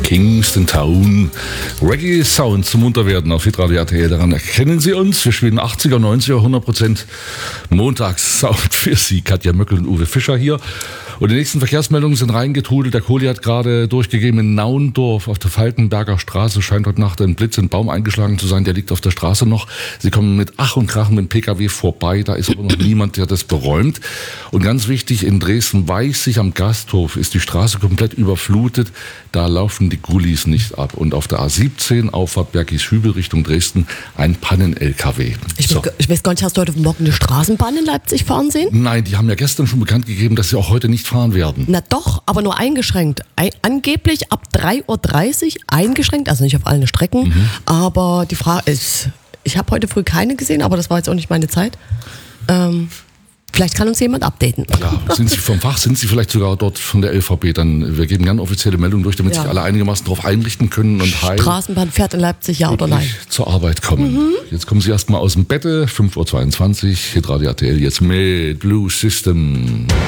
Kingston Town. Reggae Sound zum Munterwerden auf Hitradio RTL. Daran erkennen Sie uns. Wir spielen 80er, 90er, 100% Montagssound für Sie. Katja Möckel und Uwe Fischer hier. Und die nächsten Verkehrsmeldungen sind reingetrudelt. Der Kohli hat gerade durchgegeben, in Naundorf auf der Falkenberger Straße scheint heute Nacht ein Blitz in den Baum eingeschlagen zu sein. Der liegt auf der Straße noch. Sie kommen mit Ach und Krach mit dem PKW vorbei. Da ist aber noch niemand, der das beräumt. Und ganz wichtig, in Dresden-Weißig am Gasthof ist die Straße komplett überflutet. Da laufen die Gullis nicht ab. Und auf der A17, Auffahrt Bergisch-Hübel Richtung Dresden, ein Pannen-LKW. Ich weiß gar nicht, hast du heute Morgen eine Straßenbahn in Leipzig fahren sehen? Nein, die haben ja gestern schon bekannt gegeben, dass sie auch heute nicht fahren werden. Na doch, aber nur eingeschränkt. Angeblich ab 3.30 Uhr eingeschränkt, also nicht auf allen Strecken. Aber die Frage ist, ich habe heute früh keine gesehen, aber das war jetzt auch nicht meine Zeit. Vielleicht kann uns jemand updaten. Ja, sind Sie vom Fach, sind Sie vielleicht sogar dort von der LVB? Dann, wir geben gerne offizielle Meldungen durch, damit sich alle einigermaßen darauf einrichten können und Straßenbahn fährt in Leipzig, ja oder nein? Zur Arbeit kommen. Jetzt kommen Sie erstmal aus dem Bette, 5.22 Uhr, Hitradio RTL jetzt mit Blue System.